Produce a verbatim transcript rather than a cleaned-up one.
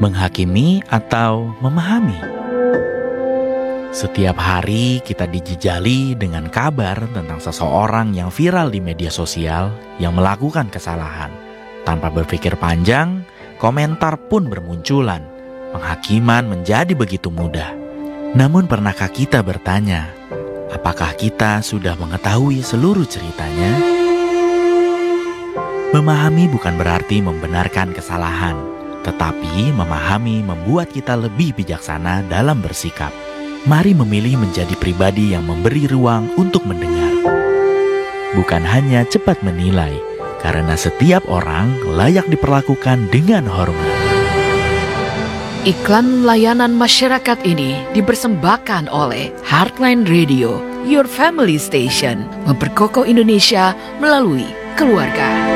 menghakimi atau memahami. Setiap hari kita dijejali dengan kabar tentang seseorang yang viral di media sosial yang melakukan kesalahan. Tanpa berpikir panjang, komentar pun bermunculan. Penghakiman menjadi begitu mudah. Namun pernahkah kita bertanya, apakah kita sudah mengetahui seluruh ceritanya? Memahami bukan berarti membenarkan kesalahan, tetapi memahami membuat kita lebih bijaksana dalam bersikap. Mari memilih menjadi pribadi yang memberi ruang untuk mendengar. Bukan hanya cepat menilai, karena setiap orang layak diperlakukan dengan hormat. Iklan layanan masyarakat ini dipersembahkan oleh Heartline Radio, Your Family Station, memperkokoh Indonesia melalui keluarga.